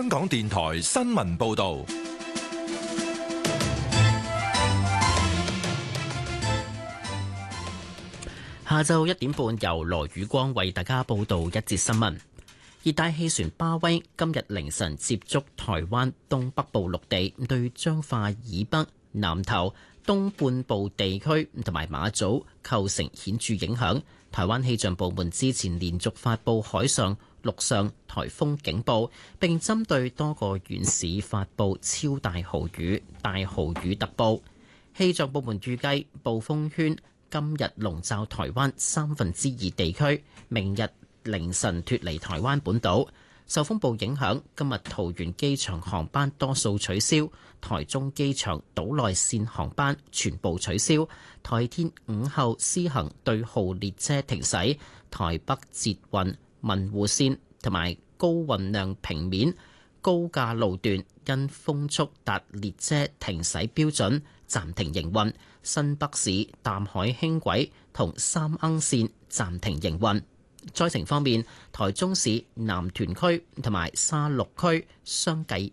香港電台新聞報道。 下晝1點半，由羅宇光為大家報道一節新聞。熱帶氣旋巴威今日凌晨接觸台灣東北部陸地，對彰化以北、南投、東半部地區同埋馬祖構成顯著影響。台灣氣象部門之前連續發布海上、陸上颱風警報，並針對多個縣市發布超大豪雨、大豪雨特報。氣象部門預計暴風圈今日籠罩台灣2/3地區，明日凌晨脫離台灣本島。受風暴影響，今日桃園機場航班多數取消，台中機場島內線航班全部取消。台鐵午後施行對號列車停駛，台北捷運文湖線同埋高運量平面高架路段因風速達列車停駛標準暫停營運。新北市淡海輕軌同三鶯線暫停營運。災情方面，台中市南屯區同埋沙鹿區相繼